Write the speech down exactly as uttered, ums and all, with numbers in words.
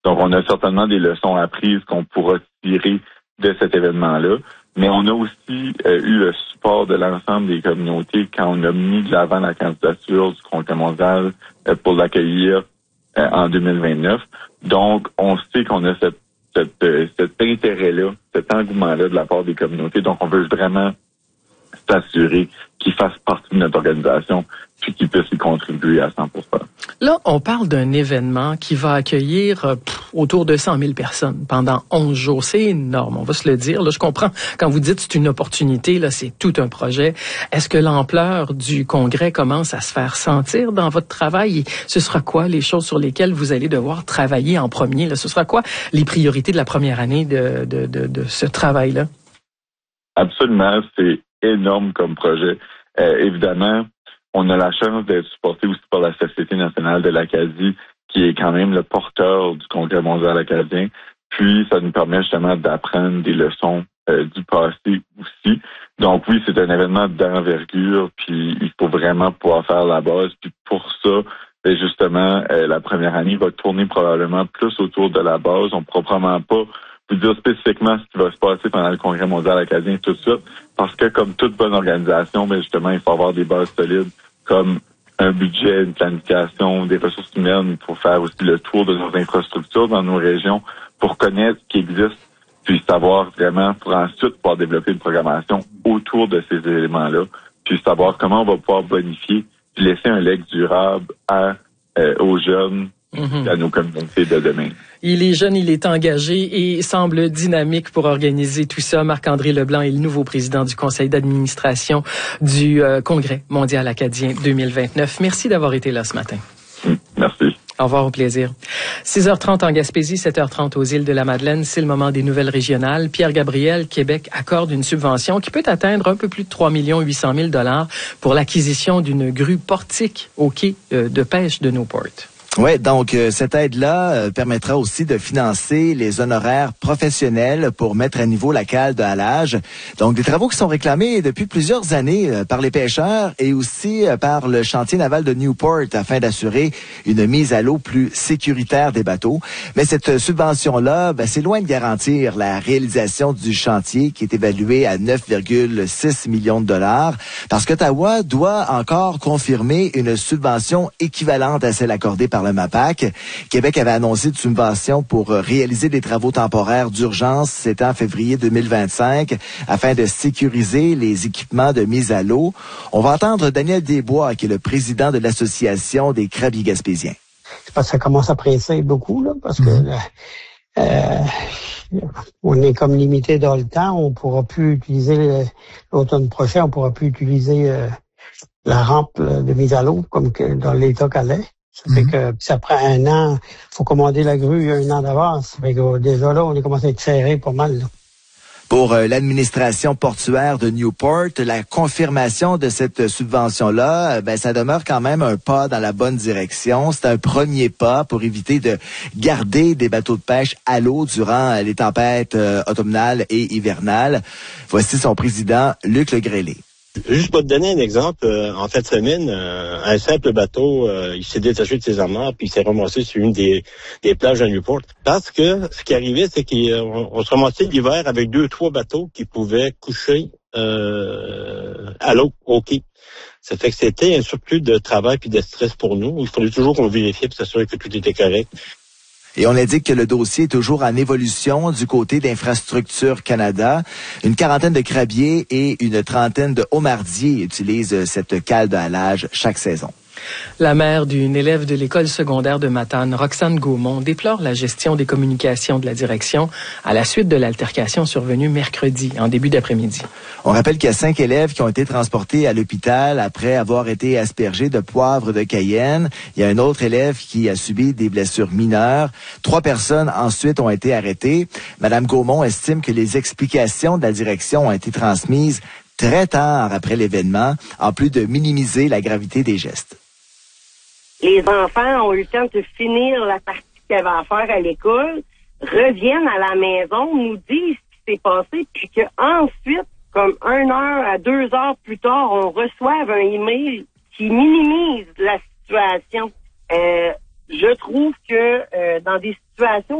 Donc, on a certainement des leçons apprises qu'on pourra tirer de cet événement-là. Mais on a aussi euh, eu le support de l'ensemble des communautés quand on a mis de l'avant la candidature du Congrès mondial euh, pour l'accueillir euh, en deux mille vingt-neuf. Donc, on sait qu'on a cette, cette, euh, cet intérêt-là, cet engouement-là de la part des communautés. Donc, on veut vraiment s'assurer qu'ils fassent partie de notre organisation puis qu'ils puissent y contribuer à cent pour cent. Là, on parle d'un événement qui va accueillir euh, pff, autour de cent mille personnes pendant onze jours. C'est énorme, on va se le dire. Là, je comprends, quand vous dites c'est une opportunité, là, c'est tout un projet. Est-ce que l'ampleur du congrès commence à se faire sentir dans votre travail? Et ce sera quoi les choses sur lesquelles vous allez devoir travailler en premier? Là? Ce sera quoi les priorités de la première année de, de, de, de ce travail-là? Absolument, c'est énorme comme projet. Euh, évidemment, on a la chance d'être supporté aussi par la Société nationale de l'Acadie, qui est quand même le porteur du Congrès mondial acadien. Puis, ça nous permet justement d'apprendre des leçons euh, du passé aussi. Donc oui, c'est un événement d'envergure, puis il faut vraiment pouvoir faire la base. Puis pour ça, ben justement, euh, la première année va tourner probablement plus autour de la base. On ne pourra probablement pas vous dire spécifiquement ce qui va se passer pendant le Congrès mondial acadien tout de suite, parce que comme toute bonne organisation, ben justement, il faut avoir des bases solides comme un budget, une planification, des ressources humaines pour faire aussi le tour de nos infrastructures dans nos régions pour connaître ce qui existe, puis savoir vraiment pour ensuite pouvoir développer une programmation autour de ces éléments-là, puis savoir comment on va pouvoir bonifier puis laisser un legs durable à, euh, aux jeunes, mm-hmm. à nos communautés de demain. Il est jeune, il est engagé et semble dynamique pour organiser tout ça. Marc-André Leblanc est le nouveau président du conseil d'administration du euh, Congrès mondial acadien deux mille vingt-neuf. Merci d'avoir été là ce matin. Merci. Au revoir, au plaisir. six heures trente en Gaspésie, sept heures trente aux îles de la Madeleine. C'est le moment des nouvelles régionales. Pierre Gabriel, Québec accorde une subvention qui peut atteindre un peu plus de trois millions huit cent mille dollars pour l'acquisition d'une grue portique au quai euh, de pêche de Newport. Oui, donc euh, cette aide-là euh, permettra aussi de financer les honoraires professionnels pour mettre à niveau la cale de halage. Donc des travaux qui sont réclamés depuis plusieurs années euh, par les pêcheurs et aussi euh, par le chantier naval de Newport afin d'assurer une mise à l'eau plus sécuritaire des bateaux. Mais cette subvention-là, ben, c'est loin de garantir la réalisation du chantier qui est évalué à neuf virgule six millions de dollars parce qu'Ottawa doit encore confirmer une subvention équivalente à celle accordée par le MAPAC. Québec avait annoncé une subvention pour réaliser des travaux temporaires d'urgence, c'était en février deux mille vingt-cinq, afin de sécuriser les équipements de mise à l'eau. On va entendre Daniel Desbois, qui est le président de l'Association des crabiers gaspésiens. C'est parce que ça commence à presser beaucoup, là, parce que euh, on est comme limité dans le temps. On pourra plus utiliser l'automne prochain, on pourra plus utiliser euh, la rampe de mise à l'eau comme que dans l'état qu'elle est. Ça fait que ça prend un an. Faut commander la grue un an d'avance. Ça fait que déjà là, on est commencé à être serré pas mal. Là. Pour euh, l'administration portuaire de Newport, la confirmation de cette subvention-là, ben ça demeure quand même un pas dans la bonne direction. C'est un premier pas pour éviter de garder des bateaux de pêche à l'eau durant les tempêtes euh, automnales et hivernales. Voici son président, Luc Legrellet. Juste pour te donner un exemple, euh, en fin de semaine, euh, un simple bateau, euh, il s'est détaché de ses amarres puis il s'est ramassé sur une des, des plages de Newport. Parce que ce qui arrivait, c'est qu'on on se ramassait l'hiver avec deux, trois bateaux qui pouvaient coucher euh, à l'eau, au quai. Ça fait que c'était un surplus de travail puis de stress pour nous. Il fallait toujours qu'on vérifie pour s'assurer que tout était correct. Et on indique que le dossier est toujours en évolution du côté d'Infrastructure Canada. Une quarantaine de crabiers et une trentaine de homardiers utilisent cette cale de halage chaque saison. La mère d'une élève de l'école secondaire de Matane, Roxane Gaumont, déplore la gestion des communications de la direction à la suite de l'altercation survenue mercredi, en début d'après-midi. On rappelle qu'il y a cinq élèves qui ont été transportés à l'hôpital après avoir été aspergés de poivre de Cayenne. Il y a un autre élève qui a subi des blessures mineures. Trois personnes ensuite ont été arrêtées. Madame Gaumont estime que les explications de la direction ont été transmises très tard après l'événement, en plus de minimiser la gravité des gestes. Les enfants ont eu le temps de finir la partie qu'ils avaient à faire à l'école, reviennent à la maison, nous disent ce qui s'est passé, puis qu'ensuite, comme une heure à deux heures plus tard, on reçoive un email qui minimise la situation. Euh, je trouve que euh, dans des situations situation